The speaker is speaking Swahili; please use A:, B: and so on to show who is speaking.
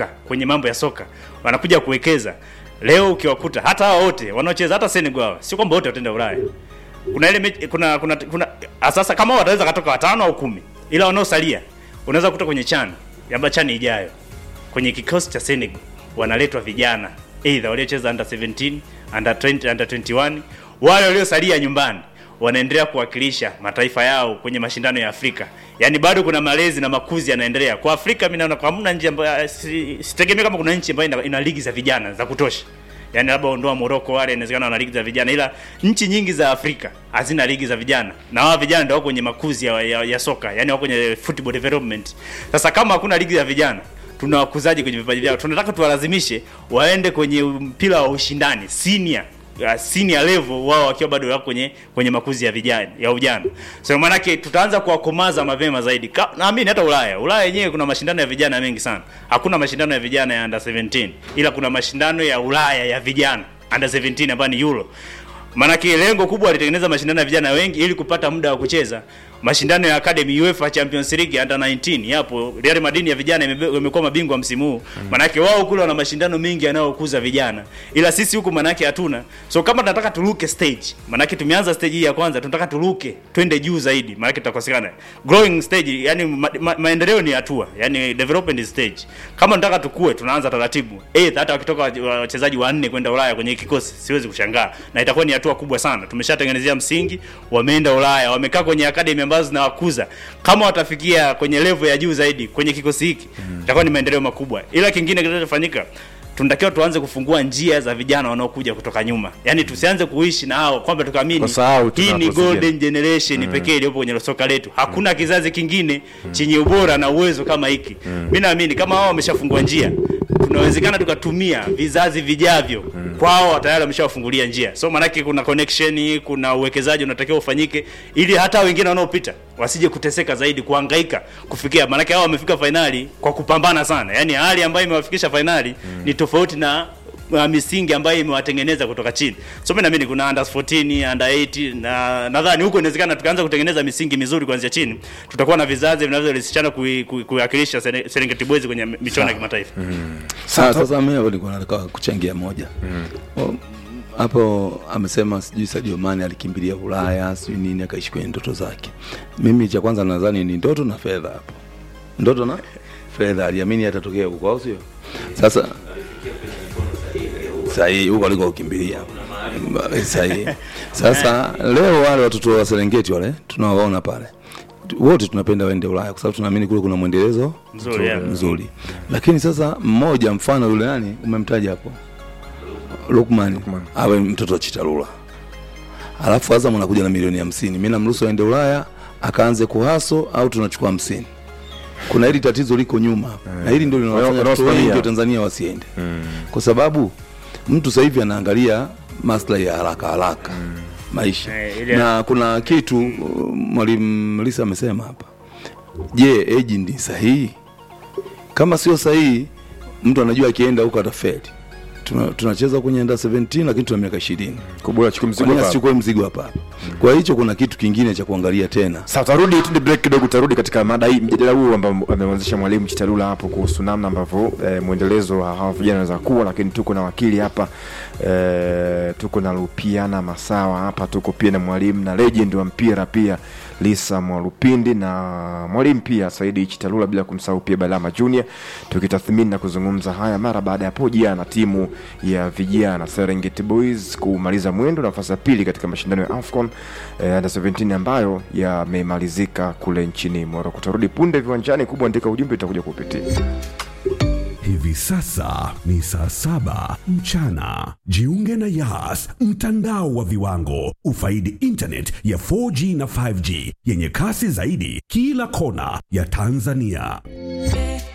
A: wametoka kwenye mambo ya soka, wanakuja kuwekeza. Leo ukiwakuta hata hao wote wanaocheza hata Senegal, sio kwamba wote wataenda Ulaya. Kuna ile kuna sasa kama wataweza katoka 5 au 10, ila wanaosalia unaweza kukuta kwenye CHAN ijayo kwenye kikosi cha Senegal wanaletwa vijana either waliocheza under 17, under 20, under 21. Wale waliosalia nyumbani wanaendelea kuwakilisha mataifa yao kwenye mashindano ya Afrika. Yaani bado kuna malezi na makuzi yanaendelea. Kwa Afrika mimi naona hamna nchi ambayo sitegemea kama kuna nchi ambayo ina ligi za vijana za kutosha. Yaani labda ondoa Morocco, wale inawezekana wana ligi za vijana, ila nchi nyingi za Afrika hazina ligi za vijana. Na wao vijana ndio wako kwenye makuzi ya soka, yaani wako kwenye football development. Sasa kama hakuna ligi za vijana, tunawakuzaje kwenye vipaji vyao? Tunataka tuwalazimishe waende kwenye mpira wa ushindani senior level, wao wakiwa bado wako kwenye makuzi ya vijana ya ujana. So maana yake tutaanza kuwakomaza mapema zaidi. Naamini hata Ulaya yenyewe kuna mashindano ya vijana mengi sana. Hakuna mashindano ya vijana ya under 17, ila kuna mashindano ya Ulaya ya vijana under 17 ambayo ni Euro. Maana yake lengo kubwa alitengeneza mashindano ya vijana wengi ili kupata muda wa kucheza. Mashindano ya Academy UEFA Champions League under 19 yapo. Real Madrid ya vijana imekuwa mabingwa msimu huu. Maana yake wao kule wana mashindano mengi yanayokuza vijana. Ila sisi huku maana yake hatuna. So kama tunataka turuke stage, maana yake tumeanza stage hii ya kwanza, tunataka turuke twende juu zaidi. Maana yake tutakosekana. Growing stage, yani maendeleo ni hatua, yani development stage. Kama tunataka tukue, tunaanza taratibu. Hata wakitoka wachezaji 4 kwenda Ulaya kwenye kikosi, siwezi kushangaa. Na itakuwa ni hatua kubwa sana. Tumeshatengenezea msingi, wameenda Ulaya, wamekaa kwenye academy ambazo zinawakuza. Kama watafikia kwenye level ya juu zaidi kwenye kikosi hiki, itakuwa ni maendeleo makubwa. Ila kingine kinachofanyika, tunatakiwa tuanze kufungua njia za vijana wanaokuja kutoka nyuma. Yaani tusianze kuishi na hao kwamba tukaamini hii ni golden generation pekee iliyopo kwenye soka letu. Hakuna kizazi kingine chenye ubora na uwezo kama hiki. Mimi naamini kama hao wameshafungua njia, tunawezekana tukatumia vizazi vijavyo kwao tayari wameshafungulia njia. So maana yake kuna connection, kuna uwekezaji unatakiwa ufanyike ili hata wengine wanaopita wasije kuteseka zaidi, kuhangaika kufikia. Maana yake hao wamefika finali kwa kupambana sana. Yaani hali ambayo imewafikisha finali ni tofauti na misingi ambayo imewatengeneza kutoka chini. So mimi naamini kuna under 14, under 8 na nadhani huko inawezekana tukaanza kutengeneza misingi mizuri kuanzia chini. Tutakuwa na vizazi vinavyolisishana kuwakilisha Serengeti Boys kwenye michuano ya kimataifa.
B: Sasa mimi nilikuwa nataka kuchangia moja. Hapo amesema sijui Sadio Mane alikimbilia Ulaya, sijui nini akaishi kwenye ndoto zake. Mimi cha kwanza nadhani ni ndoto na fedha hapo. Ndoto na fedha, aliamini atatokea huko au sio? Sasa sahi huko aliko ukimbilia. Sahi. Sasa leo wale watoto wa Serengeti wale tunawaona pale, wote tunapenda waende Ulaya kwa sababu tunaamini kule kuna muendelezo mzuri. Lakini sasa mmoja mfano yule nani umemtaja hapo, Lukman awe mtoto wa Chitalula, alafu Azam anakuja na milioni 50. Mimi namruhusu aende Ulaya akaanze kuhaso au tunachukua 50? Kuna hili tatizo liko nyuma. Na hili ndio linawafanya watu wengi wa Tanzania wasiende. Kwa sababu mtu sasa hivi anaangalia maslahi ya haraka maisha. Na kuna kitu mwalimu Lisa amesema hapa. Je, age ndi sahihi? Kama sio sahihi, mtu anajua akienda huko atafeli. Tunacheza kwenye under 17 lakini tuna miaka 20.
C: Kubora
B: chukua mzigo hapa. Kwa hiyo kuna kitu kingine cha kuangalia tena.
C: Sasa tarudi tu break kidogo, tarudi katika mada hii, mjadala huu ambao ameanzisha mwalimu Chitalula hapo kuhusu namna ambavyo muendelezo wa hawa vijana unaweza kuwa. Lakini tuko na wakili hapa, tuko na Lupiana Masawa hapa, tuko pia na mwalimu na legend wa mpira pia Lisa Mwalupindi na mwalimu pia Saidi Chitalula, bila kumsahau pia Balama Junior, tukitathmini na kuzungumza haya mara baada ya poja na timu ya vijana Serengeti Boys kumaliza mwendo nafasi ya pili katika mashindano ya AFCON under 17 ambayo yamemalizika kule nchini Morocco. Tarudi punde viwanjani, kubwa andika ujumbe utakuja kupitia.
D: Hivi sasa ni saa 7 mchana. Jiunge na Yas, mtandao wa viwango. Ufaidi internet ya 4G na 5G yenye kasi zaidi kila kona ya Tanzania.